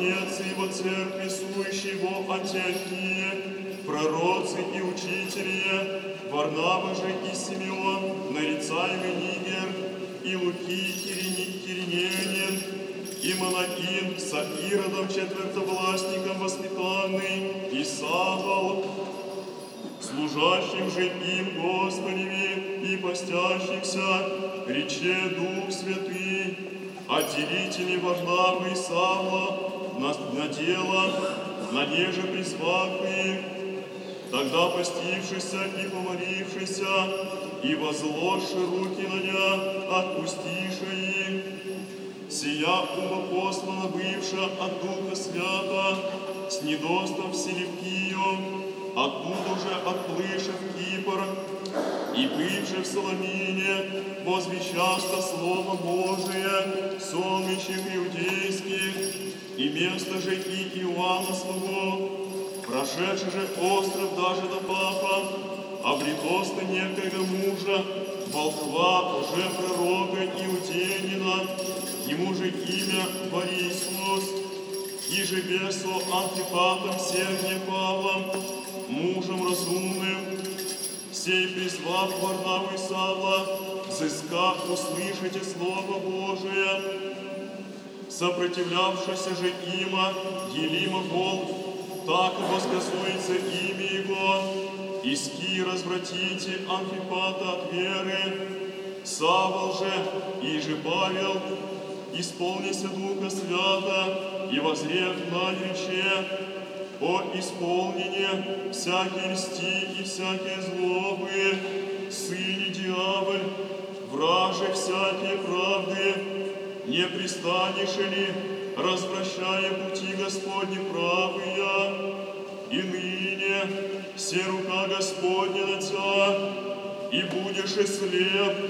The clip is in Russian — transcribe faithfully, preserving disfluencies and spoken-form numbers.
отцы во церкви, сующие во Антиохии, пророцы и учители, Варнава же и Симеон, нарицаемый Нигер, и Луки Кирини, Кириненин, и Манаин, со Иродом четвертовластником воспитанный, и Савол, служащим же им Господеви и постящихся, рече Дух Святый, отделите Варнавы и Савла на, на дело, на неже призвав их. Тогда постившийся и помолившийся, и возложши руки на ня, отпустиша их. Сия ума послана бывша от Духа Свята, с недостом в Селевкию, оттуда же отплыша в Кипр, и бывши в Соломине, возвещаста Слово Божие, сонмищих иудейских, и место же и Иоанна своего, прошедший же остров даже до Папа, обретоста некогда мужа, волхва, уже пророка Иудеянина, ему же имя Борисус, и же бесу Антипатом Сергия Павлом, мужем разумным, сей призвав Варнаву и Савла, взыскав услышите Слово Божие, сопротивлявшийся же има, Елима волк, так восказуется имя его, иски развратите Амфипата от веры, Савол же, и же Павел, исполнися Духа Свята, и возрев на рече, о исполнение всякой льсти и всякой злобы, сыне дьяволь, враже всякие правды, не пристанешь ли, развращая пути Господни правыя, и ныне все рука Господня на тебя, и будешь и слеп,